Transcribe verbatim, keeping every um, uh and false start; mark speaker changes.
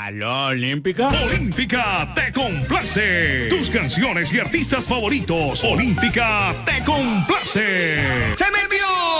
Speaker 1: ¿Aló, Olímpica?
Speaker 2: Olímpica te complace. Tus canciones y artistas favoritos. Olímpica te complace.
Speaker 3: ¡Se me envió!